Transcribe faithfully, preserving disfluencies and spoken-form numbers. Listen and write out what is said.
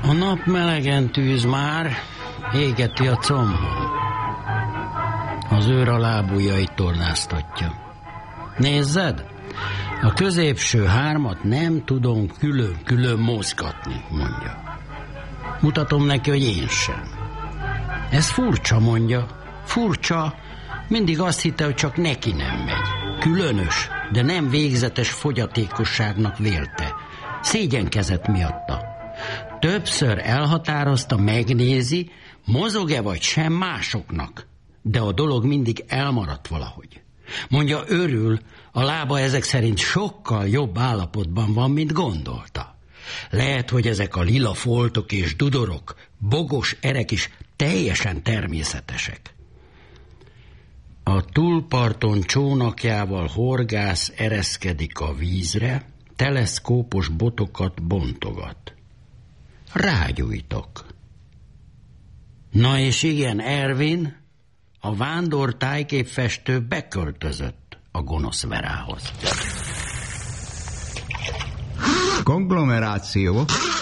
A nap melegen tűz már, égeti a combon. Az őr a lábujjait tornáztatja. Nézzed, a középső hármat nem tudom külön-külön mozgatni, mondja. Mutatom neki, hogy én sem. Ez furcsa, mondja. Furcsa, mindig azt hitte, hogy csak neki nem megy. Különös, de nem végzetes fogyatékosságnak vélte. Szégyenkezett miatta. Többször elhatározta, megnézi, mozog-e vagy sem másoknak. De a dolog mindig elmaradt valahogy. Mondja, örül, a lába ezek szerint sokkal jobb állapotban van, mint gondolta. Lehet, hogy ezek a lila foltok és dudorok, bogos erek is teljesen természetesek. A túlparton csónakjával horgász ereszkedik a vízre, teleszkópos botokat bontogat. Rágyújtok. Na és igen, Ervin, a vándor tájképfestő beköltözött a gonosz Verához. Konglomeráció